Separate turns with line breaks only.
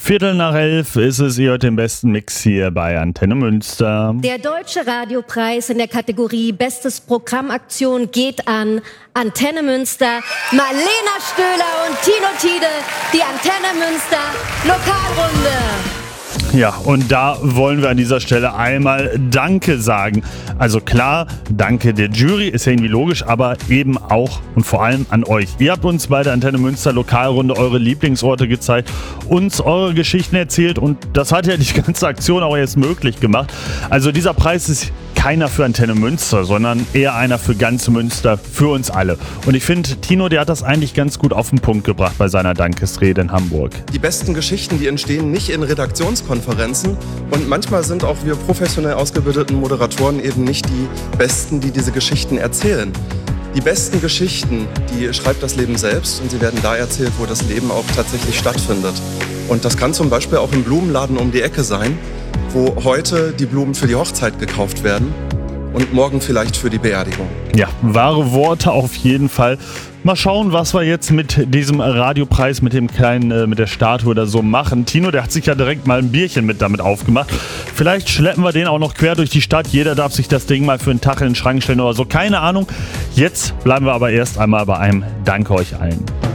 11:15 ist es, ihr hört den besten Mix hier bei Antenne Münster.
Der Deutsche Radiopreis in der Kategorie Bestes Programmaktion geht an Antenne Münster, Marlena Stöhler und Tino Tiede, die Antenne Münster Lokalrunde.
Ja, und da wollen wir an dieser Stelle einmal Danke sagen. Also klar, danke der Jury, ist ja irgendwie logisch, aber eben auch und vor allem an euch. Ihr habt uns bei der Antenne Münster Lokalrunde eure Lieblingsorte gezeigt, uns eure Geschichten erzählt und das hat ja die ganze Aktion auch jetzt möglich gemacht. Also dieser Preis ist keiner für Antenne Münster, sondern eher einer für ganz Münster, für uns alle. Und ich finde, Tino, der hat das eigentlich ganz gut auf den Punkt gebracht bei seiner Dankesrede in Hamburg.
Die besten Geschichten, die entstehen nicht in Redaktionskonferenzen und manchmal sind auch wir professionell ausgebildeten Moderatoren eben nicht die Besten, die diese Geschichten erzählen. Die besten Geschichten, die schreibt das Leben selbst und sie werden da erzählt, wo das Leben auch tatsächlich stattfindet. Und das kann zum Beispiel auch im Blumenladen um die Ecke sein, wo heute die Blumen für die Hochzeit gekauft werden und morgen vielleicht für die Beerdigung.
Ja, wahre Worte auf jeden Fall. Mal schauen, was wir jetzt mit diesem Radiopreis, mit dem kleinen, mit der Statue oder so machen. Tino, der hat sich ja direkt mal ein Bierchen mit damit aufgemacht. Vielleicht schleppen wir den auch noch quer durch die Stadt. Jeder darf sich das Ding mal für einen Tag in den Schrank stellen oder so. Keine Ahnung. Jetzt bleiben wir aber erst einmal bei einem Danke euch allen.